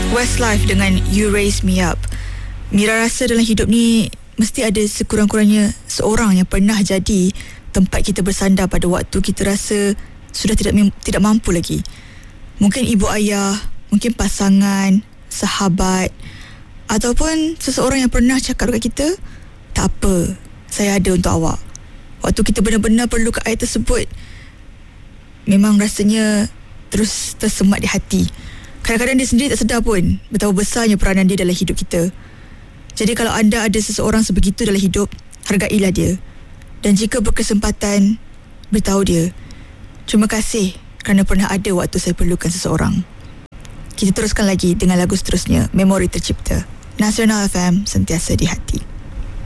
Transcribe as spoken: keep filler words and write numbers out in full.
Westlife dengan You Raise Me Up. Mira rasa dalam hidup ni mesti ada sekurang-kurangnya seorang yang pernah jadi tempat kita bersandar pada waktu kita rasa sudah tidak tidak mampu lagi. Mungkin ibu ayah, mungkin pasangan, sahabat, ataupun seseorang yang pernah cakap dekat kita, tak apa, saya ada untuk awak. Waktu kita benar-benar perlukan air tersebut, memang rasanya terus tersemat di hati. Kadang-kadang dia sendiri tak sedar pun betapa besarnya peranan dia dalam hidup kita. Jadi kalau anda ada seseorang sebegitu dalam hidup, hargailah dia. Dan jika berkesempatan, beritahu dia, terima kasih kerana pernah ada waktu saya perlukan seseorang. Kita teruskan lagi dengan lagu seterusnya, Memori Tercipta. Nasional F M, sentiasa di hati.